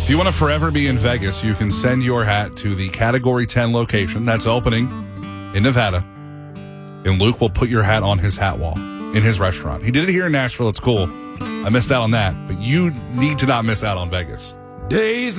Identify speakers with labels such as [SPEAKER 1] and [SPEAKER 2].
[SPEAKER 1] If you want to forever be in Vegas, you can send your hat to the Category 10 location that's opening in Nevada. And Luke will put your hat on his hat wall in his restaurant. He did it here in Nashville. It's cool. I missed out on that, but you need to not miss out on Vegas.
[SPEAKER 2] Days